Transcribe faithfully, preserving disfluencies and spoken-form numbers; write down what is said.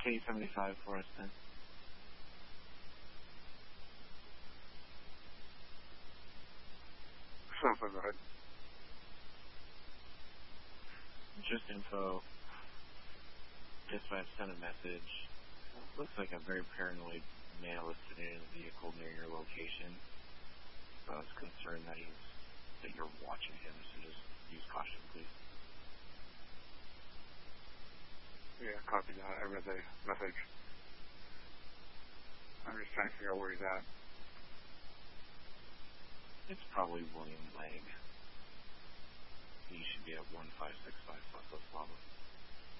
K seventy-five for us then. So, so go ahead. Just info. Dispatch sent a message. Looks like a very paranoid male is sitting in a vehicle near your location. So I was concerned that he's that you're watching him, so just use caution, please. Yeah, copy that. I read the message. I'm just trying to figure out where he's at. It's probably William Legg. He should be at one five six five Southwest Lava.